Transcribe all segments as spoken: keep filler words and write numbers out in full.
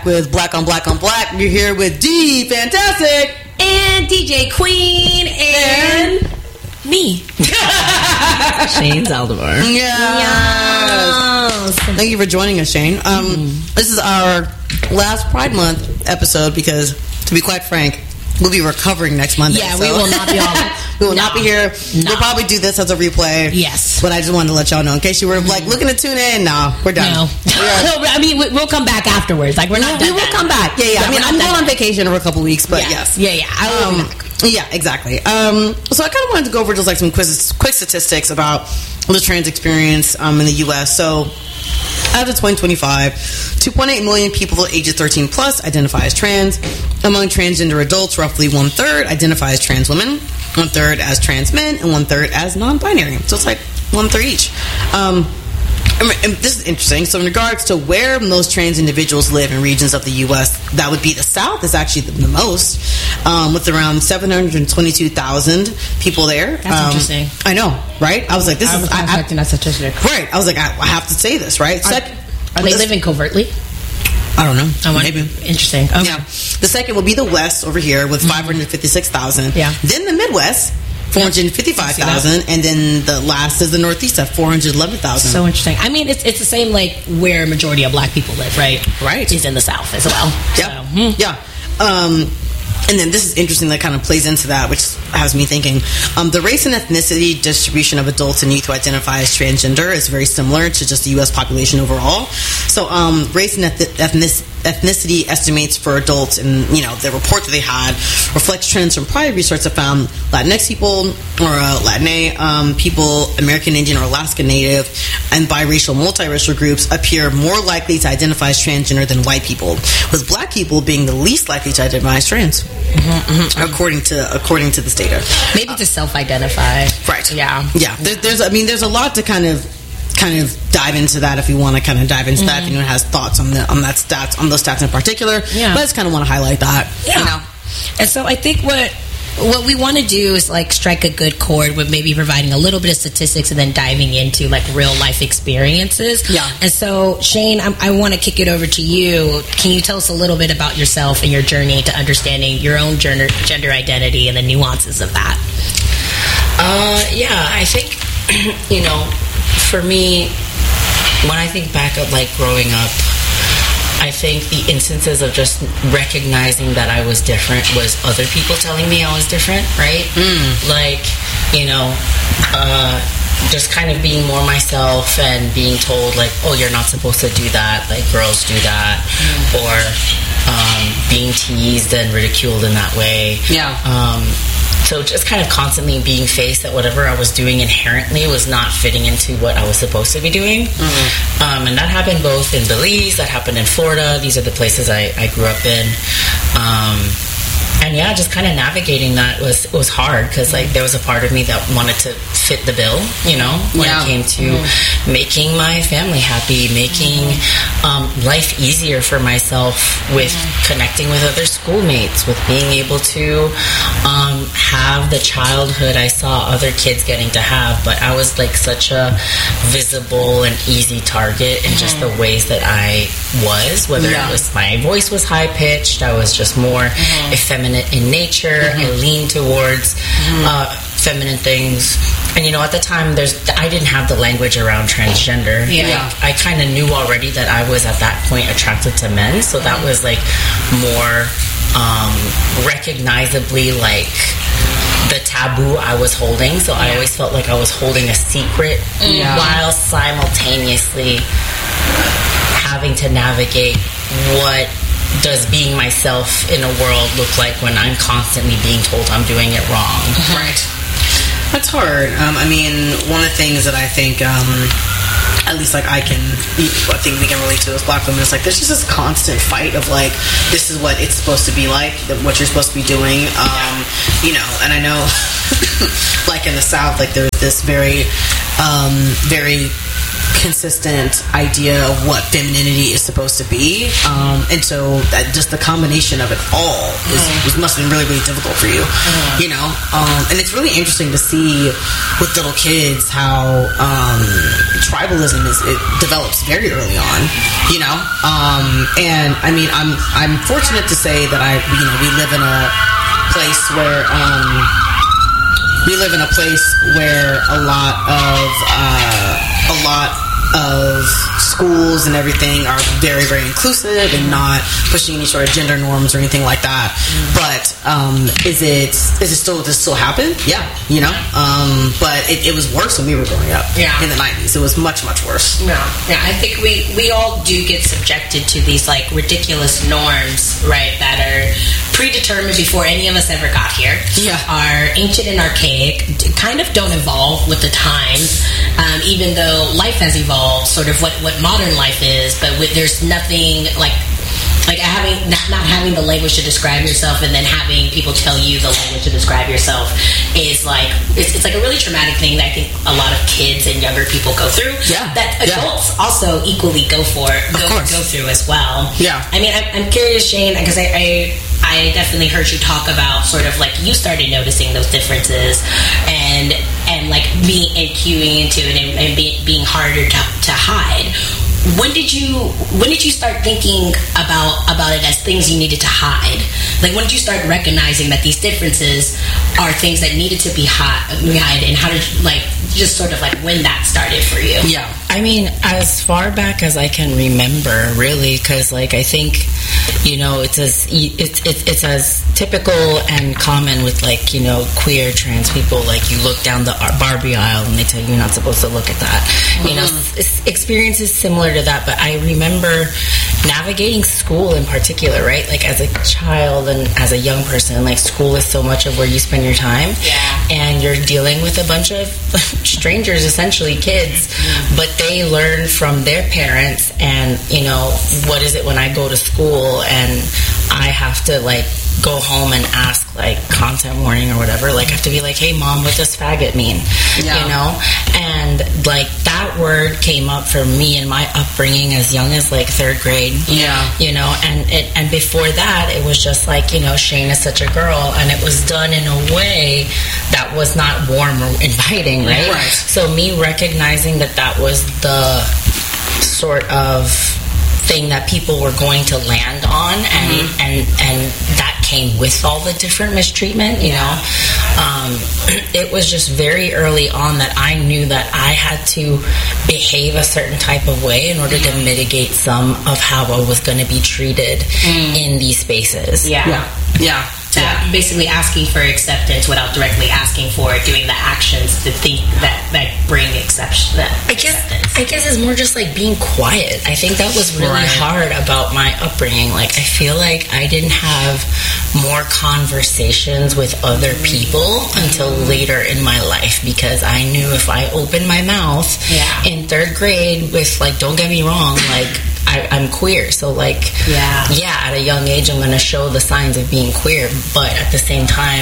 with Black on Black on Black. You're here with D Fantastic and D J Queen and, and me, Shane Zaldivar. Yes. yes. Thank you for joining us, Shane. Um, mm. This is our last Pride Month episode because, to be quite frank, we'll be recovering next Monday. Yeah, so. we will not be all. we will no. not be here. No. We'll probably do this as a replay. Yes, but I just wanted to let y'all know in case you were like looking to tune in. No, we're done. No, no I mean we'll come back afterwards. Like we're not. We will that. come back. Yeah, yeah. yeah I mean I'm going on vacation for a couple weeks, but yeah. yes, yeah, yeah. I will um, be back. Yeah, exactly. Um, so I kind of wanted to go over just like some quick, quick statistics about the trans experience um, in the U S. So as of twenty twenty-five, two point eight million people ages thirteen plus identify as trans. Among transgender adults, roughly one third identify as trans women, one third as trans men, and one third as non-binary. So it's like one third each. Um, and this is interesting. So in regards to where most trans individuals live in regions of the U S, that would be the South is actually the, the most, um, with around seven hundred twenty-two thousand people there. That's um, interesting. I know, right? I was like, this I is... was I, expecting that statistic. Right. I was like, I, I have to say this, right? Are, Sec- are they living covertly? I don't know. I Maybe. Interesting. Okay. Yeah. The second will be the West over here with mm-hmm. five hundred fifty-six thousand. Yeah. Then the Midwest, four hundred fifty-five thousand, and then the last is the Northeast at four hundred eleven thousand. So interesting. I mean, it's it's the same like where majority of black people live, right? Right. Is in the South as well. Yeah. So, hmm. Yeah. Um, and then this is interesting that kind of plays into that, which has me thinking. Um, the race and ethnicity distribution of adults and youth who identify as transgender is very similar to just the U S population overall. So um, race and eth- ethnic- ethnicity estimates for adults and, you know, the report that they had reflects trends from prior research that found Latinx people or uh, Latina um, people, American Indian or Alaska Native, and biracial, multiracial groups appear more likely to identify as transgender than white people, with black people being the least likely to identify as trans. Mm-hmm, mm-hmm. According to according to this data, maybe to self-identify, right? Yeah, yeah. There, there's, I mean, there's a lot to kind of, kind of dive into that if you want to kind of dive into mm-hmm. that. If anyone has thoughts on the on that stats on those stats in particular, yeah. But I just kind of want to highlight that. Yeah. You know? And so I think what. What we want to do is like strike a good chord with maybe providing a little bit of statistics and then diving into like real life experiences. Yeah. And so Shane, I, I want to kick it over to you. Can you tell us a little bit about yourself and your journey to understanding your own gender, gender identity and the nuances of that? Uh, yeah, I think, you know, for me, when I think back of like growing up, I think the instances of just recognizing that I was different was other people telling me I was different, right? Mm. Like, you know, uh, just kind of being more myself and being told, like, oh, you're not supposed to do that, like, girls do that, mm. or um, being teased and ridiculed in that way. Yeah. Um, So just kind of constantly being faced that whatever I was doing inherently was not fitting into what I was supposed to be doing. Mm-hmm. Um, and that happened both in Belize, that happened in Florida. These are the places I, I grew up in. Um, and yeah, just kind of navigating that was was hard because like there was a part of me that wanted to fit the bill, you know, when yeah. it came to mm-hmm. making my family happy, making um, life easier for myself with mm-hmm. connecting with other schoolmates, with being able to um, have the childhood I saw other kids getting to have. But I was like such a visible and easy target in mm-hmm. just the ways that I was, whether yeah. it was my voice was high pitched, I was just more mm-hmm. effeminate in nature, mm-hmm. I leaned towards mm-hmm. uh, feminine things. And you know, at the time, there's I didn't have the language around transgender. Yeah, like, I kind of knew already that I was at that point attracted to men, so that was like more um, recognizably like the taboo I was holding. So I always felt like I was holding a secret yeah. while simultaneously having to navigate what does being myself in a world look like when I'm constantly being told I'm doing it wrong. Right. That's hard. Um, I mean, one of the things that I think, um, at least like I can, I think we can relate to as black women, is like there's just this constant fight of like, this is what it's supposed to be like, what you're supposed to be doing, um, you know, and I know like in the South, like there's this very, um, very consistent idea of what femininity is supposed to be, um, and so that just the combination of it all is, mm. is, must have been really, really difficult for you, mm. you know. Um, and it's really interesting to see with little kids how um, tribalism is it develops very early on, you know. Um, and I mean, I'm I'm fortunate to say that I you know we live in a place where. Um, We live in a place where a lot of uh, a lot of schools and everything are very, very inclusive and not pushing any sort of gender norms or anything like that. Mm. But um, is it is it still does it still happen? Yeah, you know. Um, but it, it was worse when we were growing up. Yeah. In the nineties, it was much, much worse. Yeah, yeah. I think we we all do get subjected to these like ridiculous norms, right? That are predetermined before any of us ever got here. Yeah. Are ancient and archaic, kind of don't evolve with the times, um, even though life has evolved, sort of what, what modern life is, but with, there's nothing like like having not, not having the language to describe yourself and then having people tell you the language to describe yourself is like it's, it's like a really traumatic thing that I think a lot of kids and younger people go through. Yeah. That adults yeah. also equally go for go, go through as well. Yeah. I mean, I'm, I'm curious, Shane, because I, I I definitely heard you talk about sort of like you started noticing those differences and and like being and cueing into it and, and be, being harder to, to hide. When did you when did you start thinking about about it as things you needed to hide? Like when did you start recognizing that these differences are things that needed to be hide, and how did you, like just sort of like when that started for you? Yeah, I mean, as far back as I can remember, really, because like I think you know it's as it's it's it's as typical and common with like you know queer trans people. Like you look down the Barbie aisle and they tell you you're not supposed to look at that. Mm-hmm. You know, experiences similar to that, but I remember navigating school in particular, right? Like as a child and as a young person, like school is so much of where you spend your time. Yeah. And you're dealing with a bunch of strangers, essentially kids, mm-hmm. but they learn from their parents. And, you know, what is it when I go to school and I have to like go home and ask like content warning or whatever, like I have to be like, hey mom, what does faggot mean? Yeah. You know? And like that word came up for me in my upbringing as young as like third grade. Yeah. You know, and it and before that it was just like, you know, Shane is such a girl, and it was done in a way that was not warm or inviting, right? Right. So me recognizing that that was the sort of thing that people were going to land on, and mm-hmm. and and that came with all the different mistreatment, you know. Um, it was just very early on that I knew that I had to behave a certain type of way in order mm-hmm. to mitigate some of how I was going to be treated mm. in these spaces. Yeah. Yeah. Yeah. Yeah. Basically asking for acceptance without directly asking for it, doing the actions to think that, that bring exception. That I guess I guess it's more just like being quiet. I think that was really right. hard about my upbringing. Like I feel like I didn't have more conversations with other people until later in my life, because I knew if I opened my mouth yeah. in third grade with like, don't get me wrong, like I, I'm queer, so like yeah. yeah, at a young age I'm going to show the signs of being queer, but at the same time,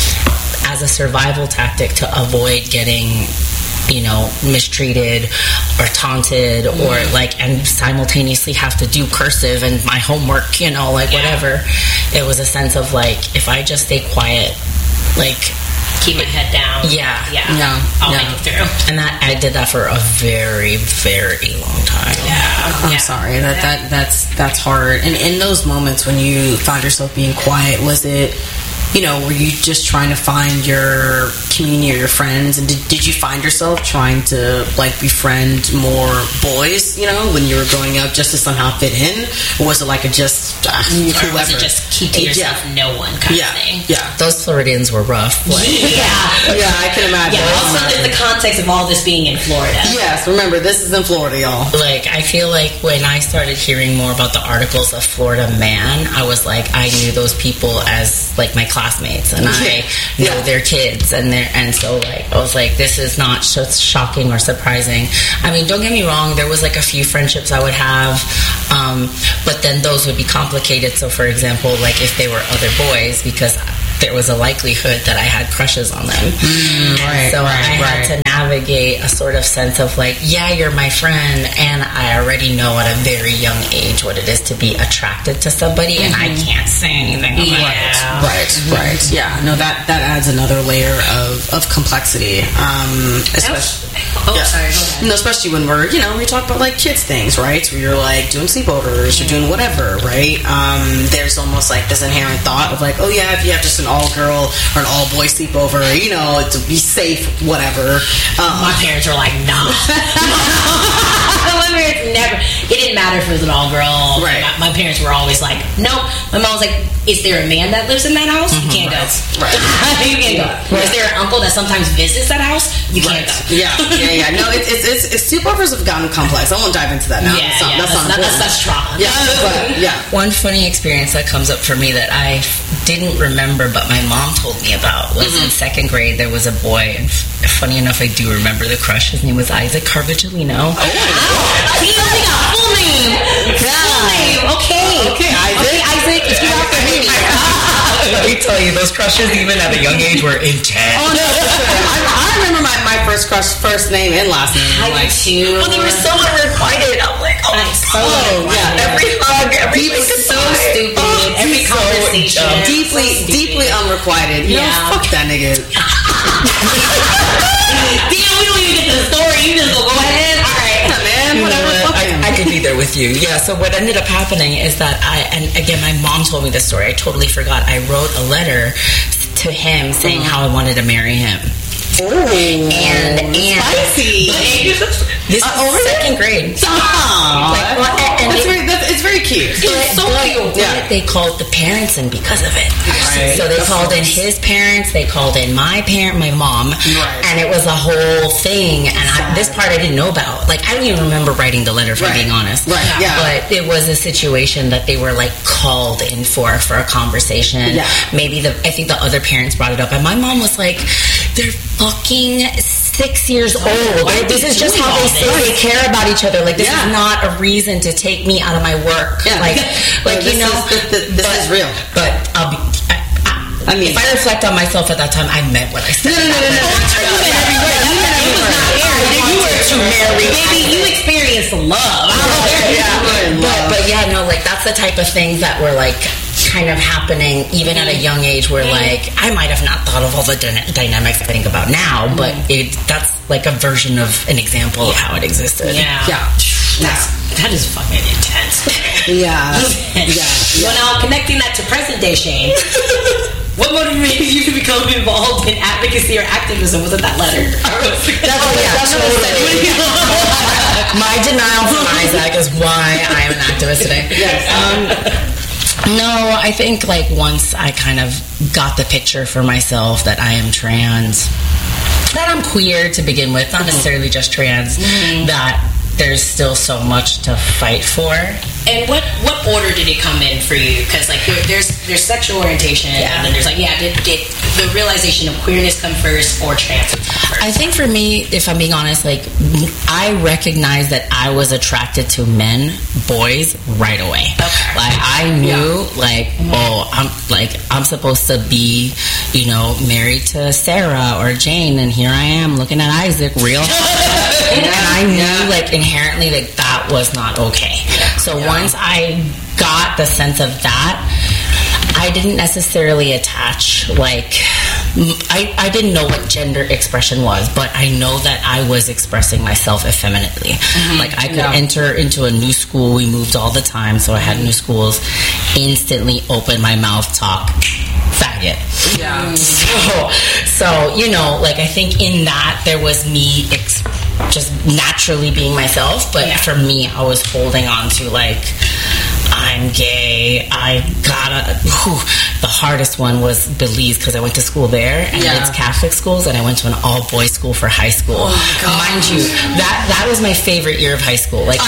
as a survival tactic to avoid getting, you know, mistreated or taunted mm. or like, and simultaneously have to do cursive and my homework, you know, like yeah. whatever, it was a sense of like, if I just stay quiet, like keep my head down. Yeah. Yeah. yeah. I'll yeah. make it through. And that I did that for a very, very long time. Yeah. I'm yeah. sorry. That, that that's that's hard. And in those moments when you found yourself being quiet, was it, you know, were you just trying to find your community or your friends? And did, did you find yourself trying to, like, befriend more boys, you know, when you were growing up, just to somehow fit in? Or was it like a just, uh, whoever? Or was it just keep to yourself, yeah. no one kind yeah. of thing? Yeah. Those Floridians were rough. Like, yeah. Yeah, I can imagine. Yeah, also there's the context of all this being in Florida. Yes, remember, this is in Florida, y'all. Like, I feel like when I started hearing more about the articles of Florida Man, I was like, I knew those people as, like, my classmates, and I know yeah. their kids, and their and so like I was like, this is not so shocking or surprising. I mean, don't get me wrong, there was like a few friendships I would have, um, but then those would be complicated. So for example, like if they were other boys, because there was a likelihood that I had crushes on them. Mm, right, so right, I had right. to navigate a sort of sense of like, yeah, you're my friend, and I already know at a very young age what it is to be attracted to somebody, and I can't say anything about Yeah. it. Right, right. Yeah, no, that, that adds another layer of, of complexity. Um, especially, Oh, yeah. sorry, go ahead. No, especially when we're, you know, we talk about like kids things, right? So you're like doing sleepovers, you're doing whatever, right? Um, there's almost like this inherent thought of like, oh yeah, if you have just an all-girl or an all-boy sleepover, you know, to be safe, whatever. Um, My parents were like, nah. My parents never. It didn't matter if it was an all girl. Right. My, my parents were always like, no. My mom was like, is there a man that lives in that house? You can't go. Right. You can't go. Right. Is there an uncle that sometimes visits that house? You can't go. Yeah, yeah, yeah. No, it's it's, it's, it's sleepovers have gotten complex. I won't dive into that now. Yeah, that's not, yeah, that's, that's not not- that's- important. that's trauma. Yeah, but yeah. One funny experience that comes up for me that I didn't remember, but my mom told me about, was in second grade. There was a boy, and f- funny enough, I do remember the crush. His name was Isaac Carvagellino. He only got full name. Full name. Okay. Okay, Isaac. Okay, Isaac. If you out there, hit me. Let me tell you, those crushes, even at a young age, were intense. Oh no, I, I remember my, my first crush, first name and last name. I Like, too. Well, they were so unrequited. I'm like, oh, I'm so oh, unrequited. yeah, every hug, every Deep- So stupid. Oh, Every so conversation. dumb. deeply, So stupid. deeply unrequited. You Yeah. know, fuck that nigga. Damn, we don't even get to the story. You just go, go ahead. All right. Yeah, man, You know whatever. what? Fuck him. I, I could be there with you. Yeah, so what ended up happening is that I, and again, my mom told me this story. I totally forgot. I wrote a letter to him saying how I wanted to marry him. Oh, And, and spicy. this Uh, is oh, really? second grade. Aw, Like, well, and- and that's it- very, that's, it's very cute. But, so but- cute. but Yeah. they called the parents in because of it. Right. So they Of called in course. his parents, they called in my parent, my mom, Right. and it was a whole thing. And I, this part I didn't know about. Like, I don't even remember writing the letter, if I'm Right. being honest. Right, yeah. But it was a situation that they were like called in for for a conversation. Yeah. Maybe the I think the other parents brought it up, and my mom was like, "They're fucking six years old. why are This they is just doing how all they say this?" they care about each other. Like, this Yeah. is not a reason to take me out of my work. Yeah. Like, like This you know, is- this- this- this but, is real. But I'll be. I, I, I mean- if I reflect on myself at that time, I meant what I said. No, no, no, no, no. You meant every word. You meant every word. You were too married. Baby, you experienced love. Yeah. But, but yeah, no, like that's the type of things that were like kind of happening even at a young age where like I might have not thought of all the dyna- dynamics I think about now, but it that's like a version of an example of how it existed. Yeah. Yeah. That's, that is fucking intense. Yeah. yeah. Well, now connecting that to present day Shane, what motivated you to become involved in advocacy or activism? Was it that letter? That's, oh, yeah, totally. My denial from Isaac is why I am an activist today. Yes. Um, no, I think like once I kind of got the picture for myself that I am trans, that I'm queer to begin with, not necessarily just trans, that there's still so much to fight for. And what what order did it come in for you? Because like there, there's there's sexual orientation, Yeah. and then there's like yeah, did, did the realization of queerness come first or trans come first? I think for me, if I'm being honest, like I recognized that I was attracted to men, boys, right away. Okay. Like I knew, like oh, I'm like I'm supposed to be, you know, married to Sarah or Jane, and here I am looking at Isaac, real. And I knew, like inherently, like that was not okay. So once I got the sense of that, I didn't necessarily attach like I, I didn't know what gender expression was, but I know that I was expressing myself effeminately. Mm-hmm. Like I could Yeah. enter into a new school. We moved all the time, so I had new schools. Instantly open my mouth, talk, faggot. Yeah. So, so you know, like I think in that there was me ex- just naturally being myself, but Yeah. for me, I was holding on to like I'm gay. I gotta. Whew, the hardest one was Belize because I went to school there, and Yeah. it's Catholic schools, and I went to an all boys school for high school. Mind you, that that was my favorite year of high school. Like.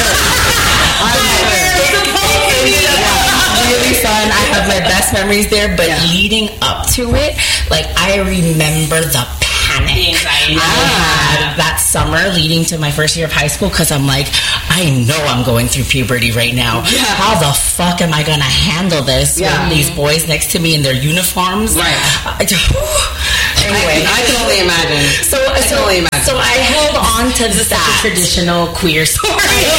Really fun. I have my best memories there, but Yeah. leading up to it, like I remember the panic. The anxiety. I had that summer leading to my first year of high school because I'm like, I know I'm going through puberty right now. Yeah. How the fuck am I going to handle this Yeah. with these boys next to me in their uniforms? Right. I, anyway, I, I can only imagine. so I so, can only imagine. so I held on to This is that. such a traditional queer story.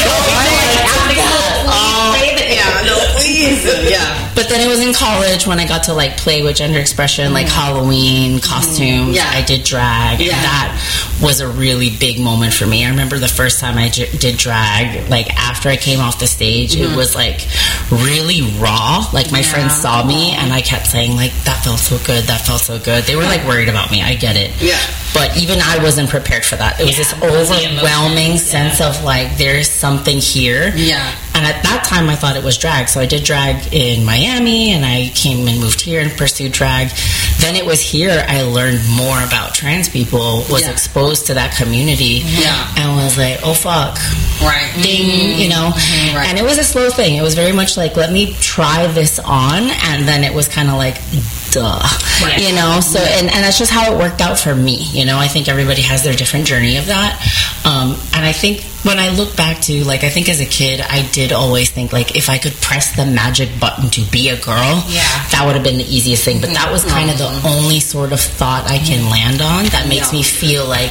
Oh, yeah, no, please. Yeah. But then it was in college when I got to like play with gender expression, like Halloween costumes. Yeah. I did drag. Yeah. That was a really big moment for me. I remember the first time I j- did drag, like after I came off the stage, Mm-hmm. it was like really raw. Like my Yeah. friends saw me and I kept saying like, that felt so good, that felt so good. They were like worried about me. I get it. Yeah. But even I wasn't prepared for that. It was Yeah, this it was the overwhelming emotions, yeah. sense of like, there's something here. Yeah. And at that time, I thought it was drag. So I did drag in Miami, and I came and moved here and pursued drag. Then it was here I learned more about trans people, was Yeah. exposed to that community, Yeah. and was like, oh, fuck. Right. Ding, you know? Right. And it was a slow thing. It was very much like, let me try this on, and then it was kind of like, duh. Right. You know? So, and, and that's just how it worked out for me. You know, I think everybody has their different journey of that. Um, and I think when I look back to, like, I think as a kid, I did always think, like, if I could press the magic button to be a girl, Yeah. that would have been the easiest thing. But that was kind of the only sort of thought I can land on that makes Yeah. me feel like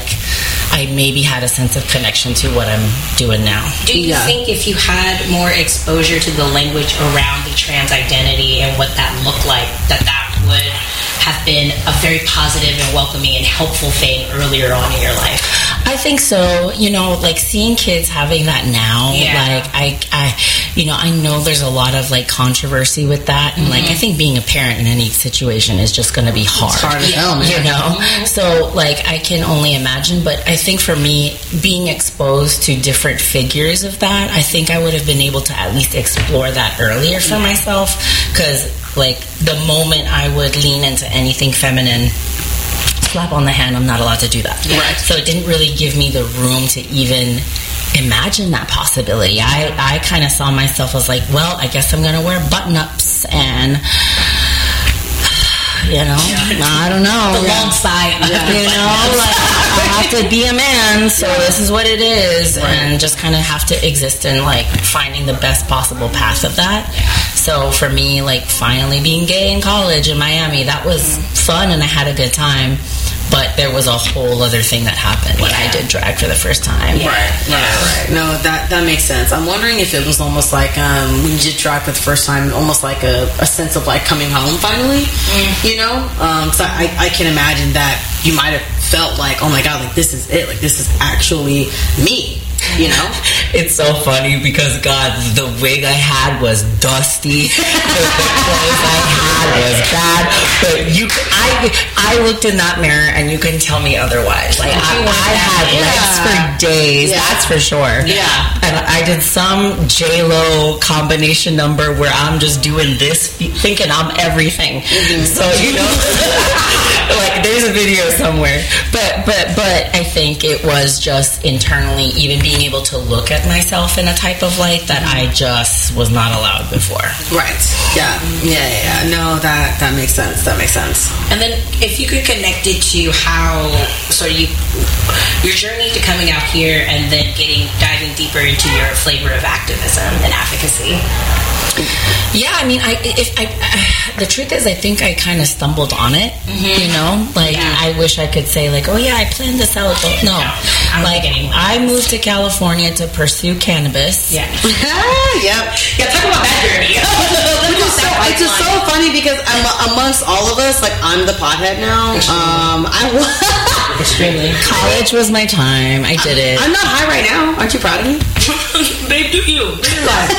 I maybe had a sense of connection to what I'm doing now. Do you Yeah. think if you had more exposure to the language around the trans identity and what that looked like, that that would have been a very positive and welcoming and helpful thing earlier on in your life? I think so. You know, like seeing kids having that now, Yeah. like I, I, you know, I know there's a lot of like controversy with that, and like I think being a parent in any situation is just going to be hard. It's hard as hell, man. You know, so like I can only imagine. But I think for me, being exposed to different figures of that, I think I would have been able to at least explore that earlier for myself, because like the moment I would lean into anything feminine, slap on the hand, I'm not allowed to do that. Right. So it didn't really give me the room to even imagine that possibility. I, I kind of saw myself as like, well, I guess I'm going to wear button-ups and, you know, I don't know. The Yeah. long sigh. You know, like I have to be a man, so this is what it is, and just kind of have to exist in like finding the best possible path of that. So for me, like finally being gay in college in Miami, that was fun and I had a good time. But there was a whole other thing that happened when I did drag for the first time. Right, right, right. No, that that makes sense. I'm wondering if it was almost like um, when you did drag for the first time, almost like a, a sense of like coming home finally. You know, because I, I I can imagine that you might have felt like, oh my god, like this is it, like this is actually me. You know, It's so funny because God, the wig I had was dusty. The clothes I had was bad. But you, I, I looked in that mirror and you couldn't tell me otherwise. Like I, I had Yeah. legs for days. Yeah. That's for sure. Yeah. And I did some J Lo combination number where I'm just doing this, thinking I'm everything. So you know, like there's a video somewhere. But but but I think it was just internally, even being able to look at myself in a type of light that I just was not allowed before. right? Yeah, yeah, yeah. yeah. No, that that makes sense. That makes sense. And then if you could connect it to how sort of you, your journey to coming out here and then getting diving deeper into your flavor of activism and advocacy. Yeah, I mean, I if I, I the truth is, I think I kind of stumbled on it. You know, like Yeah. I wish I could say like, oh yeah, I planned this out. But no, I don't like think anyone I moved to California to pursue cannabis. Yeah. yep. Yeah, talk about that journey. Which is so, it's just so funny because I'm, amongst all of us, like I'm the pothead now. Um, I was. Extremely. College was my time. I did it. I'm not high right now. Aren't you proud of me? Babe, do you? This is our.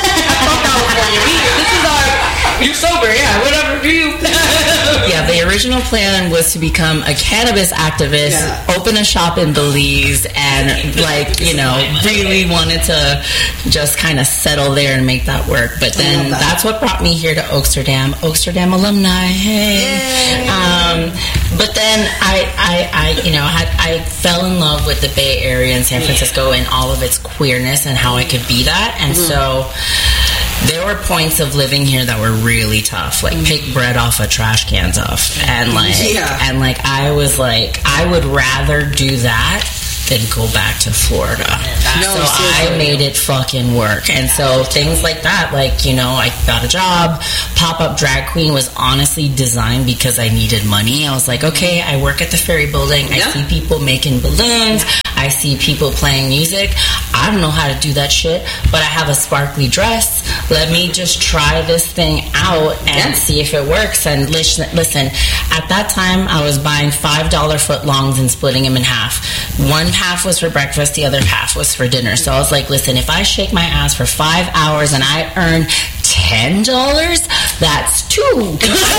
This is our. You're sober, yeah. Whatever. Do you? Yeah, the original plan was to become a cannabis activist, Yeah. open a shop in Belize, and like, you know, really wanted to just kind of settle there and make that work. But then that. that's what brought me here to Oaksterdam. Oaksterdam alumni, hey. Um, but then I, I, I, you know, had, I fell in love with the Bay Area and San Francisco and all of its queerness and how I could be that. And so there were points of living here that were really tough. Like, pick bread off a trash can tough. And like, Yeah. and like, I was like, I would rather do that than go back to Florida. No, so seriously. I made it fucking work. And so things like that, like, you know, I got a job. Pop-up drag queen was honestly designed because I needed money. I was like, okay, I work at the Ferry Building. I Yeah. see people making balloons. I see people playing music. I don't know how to do that shit, but I have a sparkly dress. Let me just try this thing out and Yeah. see if it works. And listen, listen, at that time, I was buying five dollar footlongs and splitting them in half. One half was for breakfast, the other half was for dinner. So I was like, listen, if I shake my ass for five hours and I earn ten dollars, that's two.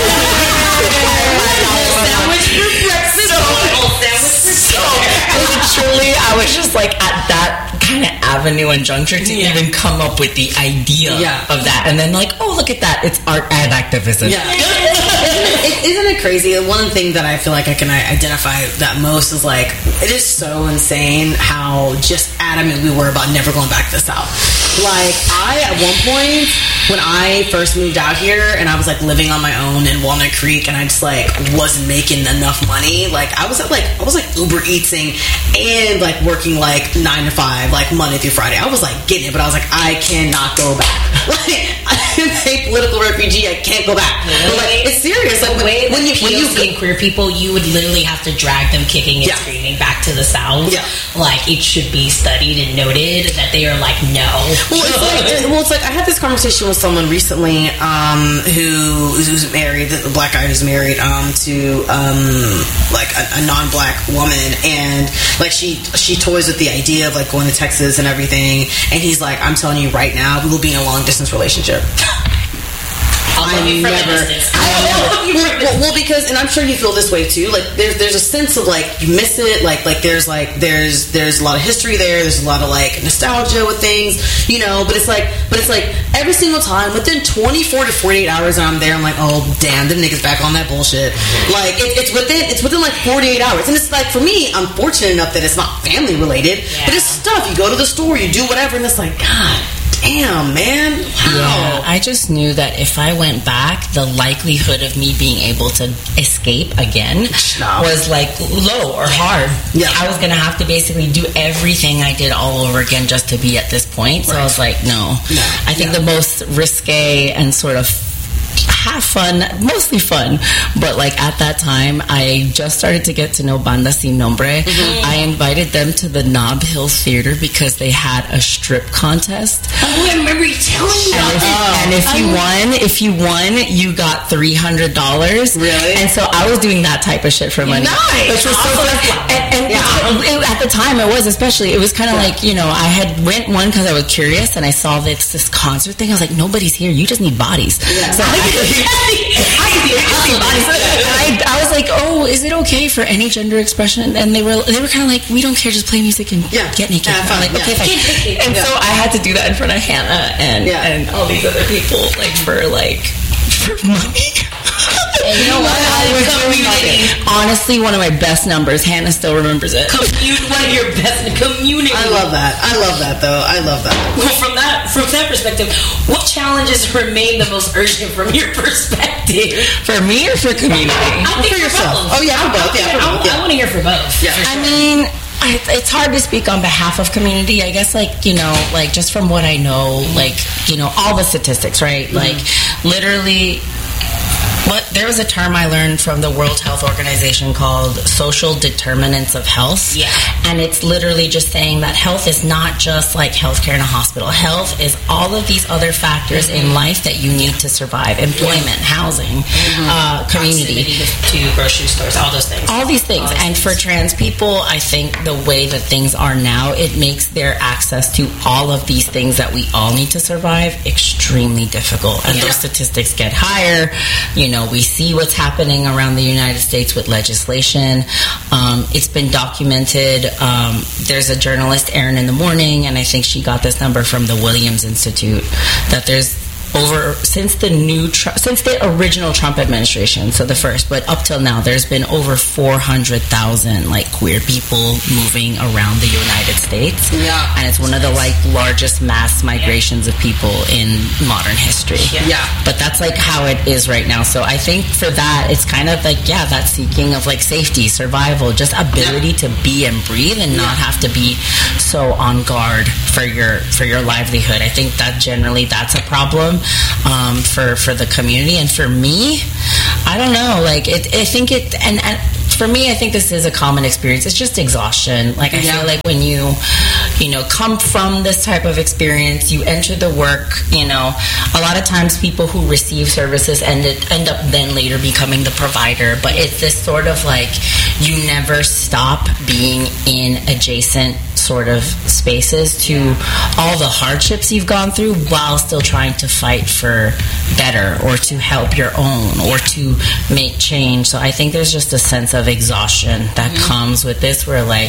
Sandwich for breakfast. So, literally, I was just like at that kind of avenue and juncture to Yeah. even come up with the idea Yeah. of that. And then, like, oh, look at that. It's art and activism. Yeah. It, isn't it crazy? One thing that I feel like I can identify that most is like, it is so insane how just adamant we were about never going back to the South. Like, I, at one point, when I first moved out here and I was like living on my own in Walnut Creek and I just like wasn't making enough money, like I was at like, I was like Uber Eatsing and like working like nine to five, like Monday through Friday. I was like getting it, but I was like, I cannot go back. Like, I'm a political refugee, I can't go back. But, like, it's serious. Like, The way when, when that you, when P O C you, and queer people, you would literally have to drag them kicking and Yeah. screaming back to the South. Yeah. Like, it should be studied and noted that they are like, no. Well, it's like, well, it's like I had this conversation with someone recently um, who who's married, the black guy who's married um, to um, like a, a non-black woman, and like she she toys with the idea of like going to Texas and everything, and he's like, I'm telling you right now, we will be in a long distance relationship. I'll love you from a never, distance. I I'll never, love you well, from a well, well, because, and I'm sure you feel this way too. Like, there's there's a sense of like you miss it. Like, like there's like there's there's a lot of history there. There's a lot of like nostalgia with things, you know. But it's like, but it's like every single time within twenty-four to forty-eight hours, I'm there. I'm like, oh damn, them niggas back on that bullshit. Like, it, it's within it's within like forty-eight hours, and it's like for me, I'm fortunate enough that it's not family related, Yeah. but it's stuff. You go to the store, you do whatever, and it's like, God damn, man, wow. Yeah, I just knew that if I went back, the likelihood of me being able to escape again No. was like low or hard. Yeah. I was gonna have to basically do everything I did all over again just to be at this point. So I was like, no. No. I think Yeah. the most risque and sort of have fun, mostly fun, but like at that time I just started to get to know Banda Sin Nombre. Mm-hmm. I invited them to the Nob Hill Theater because they had a strip contest. Oh, I remember you telling me And about if, that. and if you won, if you won, you got three hundred dollars. Really? And so I was doing that type of shit for money. Nice. Which was so fun. And, and Yeah. it- at the time, it was especially. It was kind of like, you know, I had went one because I was curious, and I saw this this concert thing. I was like, nobody's here. You just need bodies. Yeah. So I, I, I was like, oh, is it okay for any gender expression? And they were they were kind of like, we don't care, just play music and Yeah. get naked. Yeah, I'm fine. like, Yeah. okay, fine. And Yeah. so I had to do that in front of Hannah and Yeah. and all these other people, like for like for money. And you know what? I was doing Community. nothing. Honestly, one of my best numbers. Hannah still remembers it. Community. One of your best community. I love that. I love that though. I love that. Well, from that from that perspective, what challenges remain the most urgent from your perspective? For me or for community? I think for yourself. both. Oh, yeah, for both. Yeah, for I, both, yeah. I want to hear for both. Yeah. For I sure. mean, I, it's hard to speak on behalf of community. I guess, like, you know, like just from what I know, like, you know, all the statistics, right? Mm-hmm. Like, literally, what there was a term I learned from the World Health Organization called social determinants of health. Yeah. And it's literally just saying that health is not just like healthcare in a hospital. Health is all of these other factors Mm-hmm. in life that you need to survive: employment, housing, uh, community. Proximity to grocery stores, all those things. All these things. All these And for trans people, I think the way that things are now, it makes their access to all of these things that we all need to survive extremely difficult. And Yeah. those statistics get higher. You know, we see what's happening around the United States with legislation. Um, it's been documented. Um, there's a journalist, Erin in the Morning, and I think she got this number from the Williams Institute, that there's over since the new Tr- since the original Trump administration, so the first, but up till now, there's been over four hundred thousand like queer people moving around the United States. Yeah, and it's one of the like largest mass migrations of people in modern history. Yeah, but that's like how it is right now. So I think for that, it's kind of like yeah, that seeking of like safety, survival, just ability yeah. to be and breathe, and not have to be so on guard for your for your livelihood. I think that generally that's a problem um, for for the community, and for me, I don't know. Like it, I think it, and, and for me, I think this is a common experience. It's just exhaustion. Like I yeah. feel like when you, you know, come from this type of experience, you enter the work. You know, a lot of times people who receive services end it, end up then later becoming the provider. But it's this sort of like you never stop being in adjacent sort of spaces to all the hardships you've gone through while still trying to fight for better or to help your own or to make change. So I think there's just a sense of exhaustion that mm-hmm. comes with this where like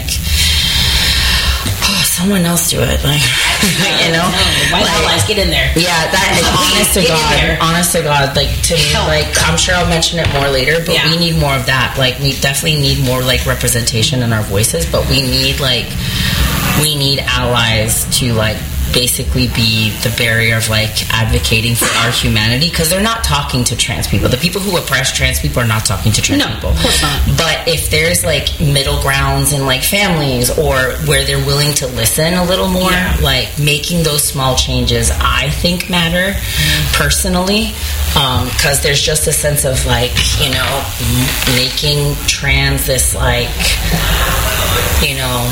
oh, someone else do it, like you know, white like, allies get in there. Yeah, that is honest to God. Honest to God, like to me, like I'm sure I'll mention it more later, but yeah. we need more of that. Like we definitely need more like representation in our voices, but we need like we need allies to like basically be the barrier of like advocating for our humanity, because they're not talking to trans people. The people who oppress trans people are not talking to trans no, people. Of course not. But if there's like middle grounds in like families or where they're willing to listen a little more, yeah. like making those small changes, I think matter mm-hmm. personally, because um, there's just a sense of like, you know, making trans this like, you know,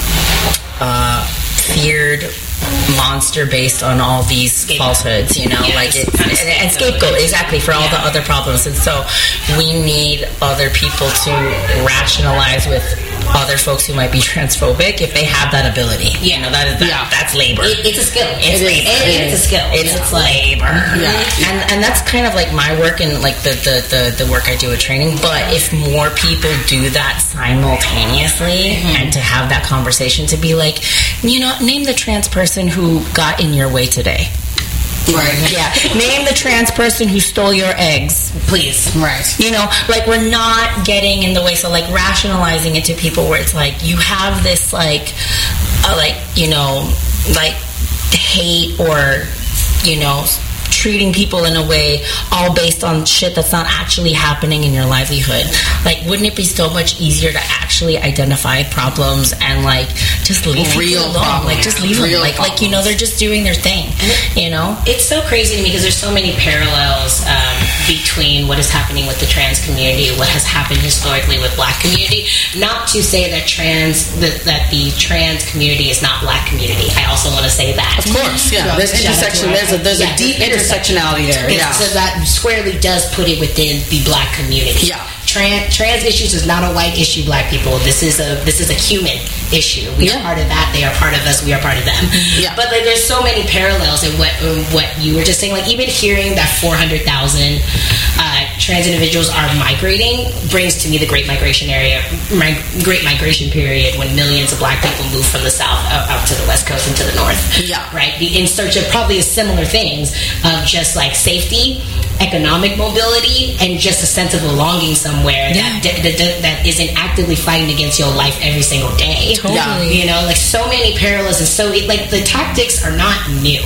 uh, feared monster based on all these scapegoat. falsehoods, you know, yeah, like it, and, and scapegoat exactly for all yeah. the other problems. And so we need other people to rationalize with other folks who might be transphobic if they have that ability. Yeah. You know, that is that, yeah. that's labor. It, it's a skill. It's it labor. Is. It, it's a skill. It's, yeah. it's labor. Yeah. And and that's kind of like my work and like the, the, the, the work I do with training. But if more people do that simultaneously mm-hmm. and to have that conversation to be like, you know, name the trans person who got in your way today. Right. Yeah. Name the trans person who stole your eggs, please. Right. You know, like we're not getting in the way. So like rationalizing it to people where it's like you have this like, uh, like, you know, like hate or, you know, treating people in a way all based on shit that's not actually happening in your livelihood. Like, wouldn't it be so much easier to actually identify problems and like just leave real people alone? problem. Like just leave real them. Like problems. Like you know they're just doing their thing. You know, it's so crazy to me because there's so many parallels um, between what is happening with the trans community, what has happened historically with Black community. Not to say that trans that, that the trans community is not Black community. I also want to say that. Of course, yeah. There's intersection. There's a there's yeah, a deep intersectionality there. Yeah. So that squarely does put it within the Black community. Yeah. Trans, trans issues is not a white issue, Black people. This is a this is a human issue. We yeah. are part of that. They are part of us. We are part of them. Yeah. But like, there's so many parallels in what in what you were just saying. Like even hearing that four hundred thousand uh, trans individuals are migrating brings to me the Great Migration area, mig- Great Migration period, when millions of Black people moved from the South out, out to the West Coast and to the North. Yeah. Right. In search of probably similar things of just like safety, economic mobility, and just a sense of belonging somewhere yeah. that, that, that that isn't actively fighting against your life every single day. Totally. Yeah. You know, like so many parallels, and so it, like the tactics are not new.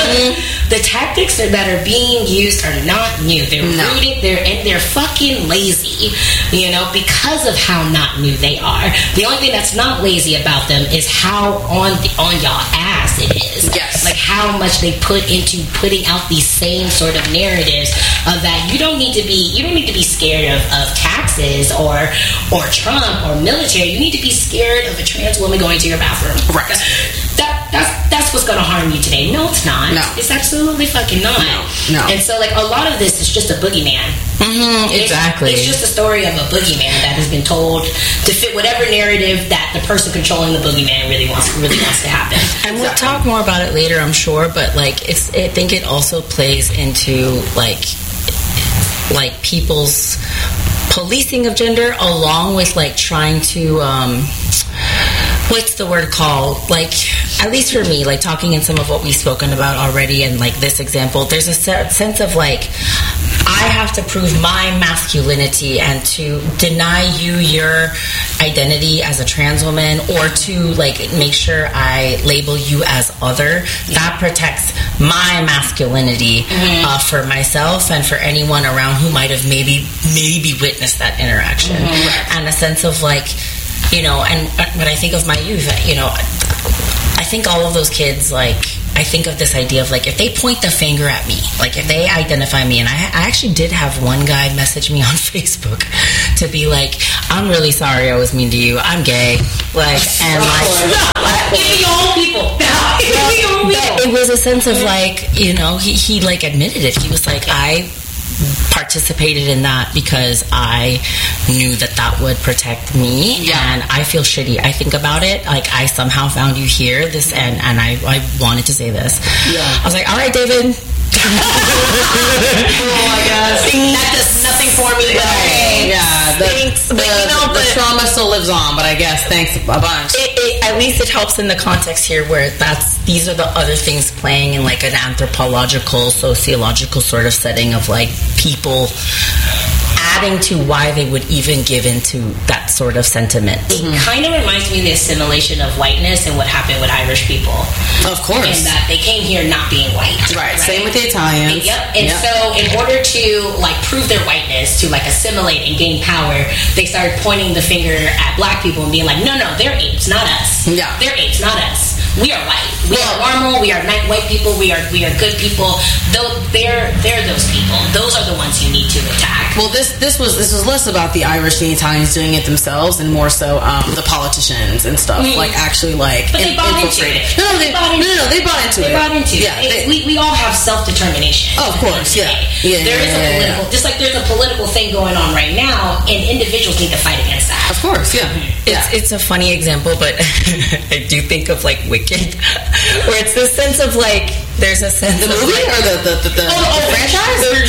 The tactics that are being used are not new. They're no. rooted. They're and they're fucking lazy. You know, because of how not new they are. The only thing that's not lazy about them is how on the on y'all ass it is. Yes. Like how much they put into putting out these same sort of narratives of that you don't need to be you don't need to be scared of, of taxes or or Trump or military. You need to be scared of a trans woman going to your bathroom. Right. That that's that's what's gonna harm you today. No, it's not. No. It's absolutely fucking not. No. No. And so like a lot of this is just a boogeyman. Mm-hmm, exactly. It's, it's just a story of a boogeyman that has been told to fit whatever narrative that the person controlling the boogeyman really wants really wants to happen. And we'll talk more about it later, I'm sure, but like it's I think it also plays into like like people's policing of gender along with like trying to um what's the word called? Like at least for me, like talking in some of what we've spoken about already, and like this example, there's a se- sense of like, I have to prove my masculinity and to deny you your identity as a trans woman, or to like make sure I label you as other. That protects my masculinity mm-hmm. uh, for myself and for anyone around who might have maybe maybe witnessed that interaction. Mm-hmm. And a sense of like, you know, and when I think of my youth, you know, I think all of those kids, like, I think of this idea of like, if they point the finger at me, like if they identify me, and I, I actually did have one guy message me on Facebook to be like, I'm really sorry I was mean to you, I'm gay, like, and like, give me your own people. Give me your own people. It was a sense of like, you know, he, he like admitted it. He was like, I participated in that because I knew that that would protect me, yeah. and I feel shitty. I think about it like I somehow found you here, this, and and I, I wanted to say this. Yeah. I was like, all right, David. Oh my gosh, that does nothing for me. But okay. Yeah, the, thanks. The, but, you know, the but, trauma still lives on, but I guess thanks a bunch. It, it, at least it helps in the context here, where that's these are the other things playing in like an anthropological, sociological sort of setting of like people adding to why they would even give into that sort of sentiment. It mm-hmm. kind of reminds me of the assimilation of whiteness and what happened with Irish people. Of course. And that they came here not being white. Right. right? Same with the Italians. And, yep. And yep. so in order to like prove their whiteness, to like assimilate and gain power, they started pointing the finger at black people and being like, no, no, they're apes, not us. Yeah. They're apes, not us. We are white. We are normal. We are white people. We are we are good people. Though they're they're those people. Those are the ones you need to attack. Well, this this was this was less about the Irish and the Italians doing it themselves, and more so um, the politicians and stuff. Mm-hmm. Like actually, like but they in, bought into it. No, no, they, they bought into no, no, no, they bought into they it. They bought into yeah, it. they, we we all have self determination. Oh, of course, yeah. yeah. There is yeah, a political, yeah. just like there's a political thing going on right now, and individuals need to fight against that. Of course, yeah. It's yeah. it's a funny example, but I do think of like Wicked, where it's this sense of like there's a sense the of movie like, or the the, the, the, oh, the, the franchise, the,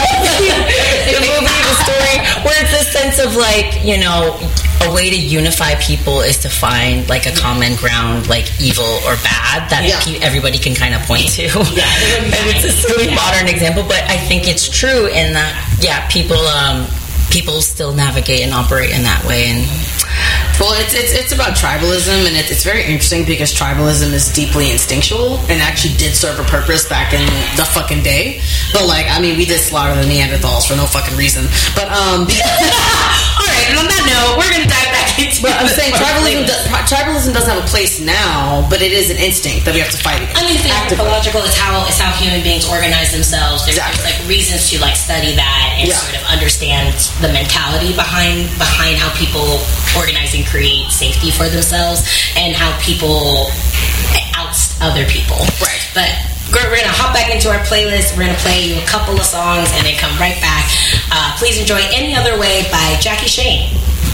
the movie, the story, where it's this sense of like, you know, a way to unify people is to find like a common ground, like evil or bad, that yeah. pe- everybody can kind of point to. Yeah, and it's a silly yeah. modern example, but I think it's true in that yeah, people um people still navigate and operate in that way. And well, it's it's it's about tribalism, and it's it's very interesting because tribalism is deeply instinctual and actually did serve a purpose back in the fucking day. But like, I mean, we did slaughter the Neanderthals for no fucking reason. But um, all right. And on that note, we're gonna dive back into. But I'm saying tribalism does, tribalism doesn't have a place now, but it is an instinct that we have to fight against. I mean, it's anthropological. It's how it's how human beings organize themselves. There's, exactly. there's like reasons to like study that and yeah. sort of understand the mentality behind behind how people organize and create safety for themselves, and how people oust other people. Right. But we're, we're gonna hop back into our playlist. We're gonna play you a couple of songs and then come right back. Uh, please enjoy Any Other Way by Jackie Shane.